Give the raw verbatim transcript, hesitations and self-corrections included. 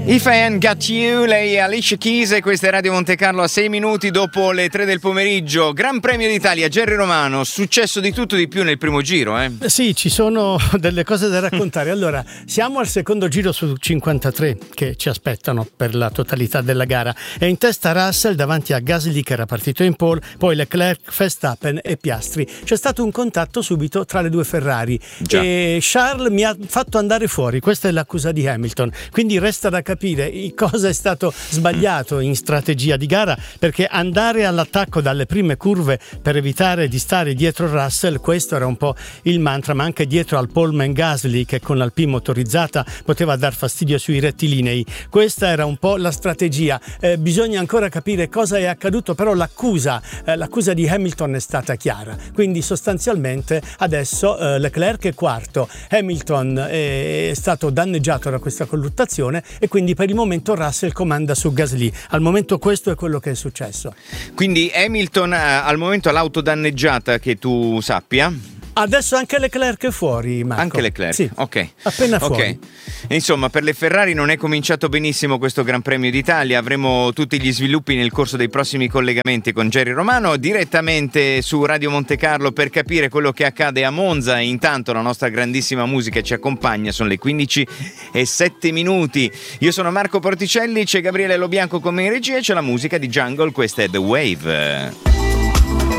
If I Ain't Got You, lei è Alicia Keys e questa è Radio Monte Carlo a sei minuti dopo le tre del pomeriggio. Gran Premio d'Italia, Gerry Romano, successo di tutto di più nel primo giro, eh? Sì, ci sono delle cose da raccontare. Allora, siamo al secondo giro su cinquantatré che ci aspettano per la totalità della gara. E in testa Russell davanti a Gasly che era partito in pole, poi Leclerc, Verstappen e Piastri. C'è stato un contatto subito tra le due Ferrari. Già. E Charles mi ha fatto andare fuori, questa è l'accusa di Hamilton. Quindi resta da capire cosa è stato sbagliato in strategia di gara, perché andare all'attacco dalle prime curve per evitare di stare dietro Russell, questo era un po' il mantra, ma anche dietro al poleman Gasly che con l'Alpine motorizzata poteva dar fastidio sui rettilinei. Questa era un po' la strategia. Eh, bisogna ancora capire cosa è accaduto, però l'accusa, eh, l'accusa di Hamilton è stata chiara. Quindi sostanzialmente adesso eh, Leclerc è quarto, Hamilton è stato danneggiato da questa colluttazione e quindi per il momento Russell comanda su Gasly. Al momento questo è quello che è successo. Quindi Hamilton al momento ha l'auto danneggiata, che tu sappia. Adesso anche Leclerc è fuori, Marco. Anche Leclerc, sì, ok. Appena fuori. Okay. Insomma, per le Ferrari non è cominciato benissimo questo Gran Premio d'Italia. Avremo tutti gli sviluppi nel corso dei prossimi collegamenti con Gerry Romano direttamente su Radio Monte Carlo per capire quello che accade a Monza. Intanto la nostra grandissima musica ci accompagna, sono le quindici e sette minuti. Io sono Marco Porticelli, c'è Gabriele Lobianco con me in regia e c'è la musica di Jungle, questa è The Wave.